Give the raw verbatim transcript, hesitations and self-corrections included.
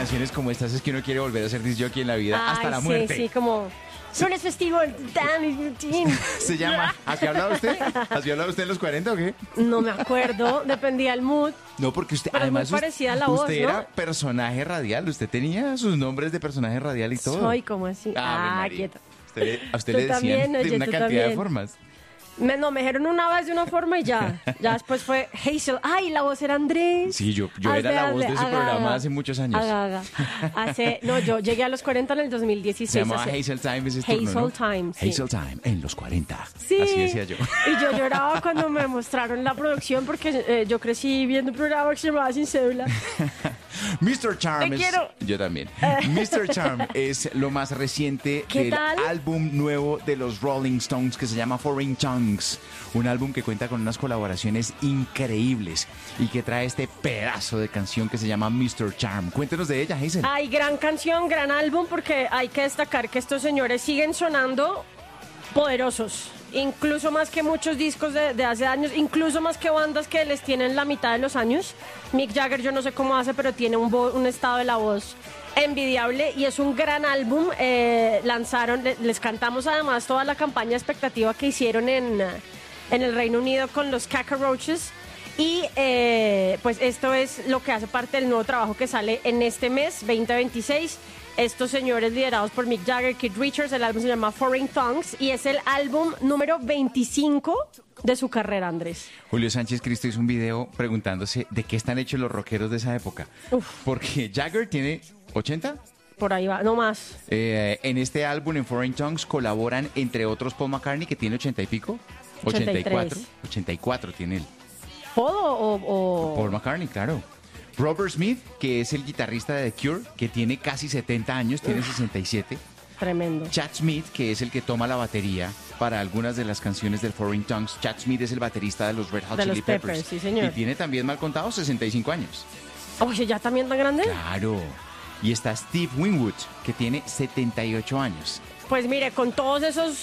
canciones como estas es que uno quiere volver a ser disc jockey en la vida Ay, hasta la sí, muerte. Sí, como... Lunes festivo, Danny Routine. Se llama. ¿A qué hablaba usted? ¿Así hablaba usted en los cuarenta o qué? No me acuerdo, dependía del mood. No, porque usted, Pero es muy además, usted- parecida a la usted voz, era ¿no? personaje radial, usted tenía sus nombres de personaje radial y todo. Soy como así. Ave Ah, María. quieta. Usted le- a usted Tú le decían también, de oye, una tú cantidad de también. formas. Me, no, me dijeron una vez de una forma y ya. Ya después fue Hazel. Ay, la voz era Andrés. Sí, yo, yo Hazle, era la voz hazle, de ese haga, programa haga. hace muchos años. Haga, haga. Hace, no, yo llegué a los cuarenta en el dos mil dieciséis. Se llamaba hace- Hazel Time ese Hazel turno, ¿no? Time, sí. Hazel Time en los cuarenta. Sí. Así decía yo. Y yo lloraba cuando me mostraron la producción porque eh, yo crecí viendo un programa que se llamaba Sin Cédula. mister Charm Te es... quiero. Yo también. mister Charm es lo más reciente ¿Qué del tal? álbum nuevo de los Rolling Stones que se llama Foreign Tongues. Un álbum que cuenta con unas colaboraciones increíbles y que trae este pedazo de canción que se llama mister Charm. Cuéntenos de ella, Hazel. Ay, gran canción, gran álbum, porque hay que destacar que estos señores siguen sonando poderosos. Incluso más que muchos discos de, de hace años, incluso más que bandas que les tienen la mitad de los años. Mick Jagger, yo no sé cómo hace, pero tiene un, vo- un estado de la voz envidiable y es un gran álbum. Eh, lanzaron, le- les cantamos además toda la campaña expectativa que hicieron en, eh, en el Reino Unido con los Cacaroaches. Y eh, pues esto es lo que hace parte del nuevo trabajo que sale en este mes, veinte veintiséis. Estos señores liderados por Mick Jagger, Keith Richards, el álbum se llama Foreign Tongues y es el álbum número veinticinco de su carrera, Andrés. Julio Sánchez Cristo hizo un video preguntándose de qué están hechos los rockeros de esa época. Uf. Porque Jagger tiene ochenta. Por ahí va, no más. Eh, en este álbum, en Foreign Tongues, colaboran entre otros Paul McCartney, que tiene ochenta y pico. ochenta y tres. ochenta y cuatro. ochenta y cuatro tiene él. ¿Todo o...? o- Paul McCartney, claro. Robert Smith, que es el guitarrista de The Cure, que tiene casi setenta años, tiene sesenta y siete. Tremendo. Chad Smith, que es el que toma la batería para algunas de las canciones del Foreign Tongues. Chad Smith es el baterista de los Red Hot De Chili los Peppers. Peppers, sí, señor. Y tiene también, mal contado, sesenta y cinco años. Oye, ¿ya también tan grande? Claro. Y está Steve Winwood, que tiene setenta y ocho años. Pues mire, con todos esos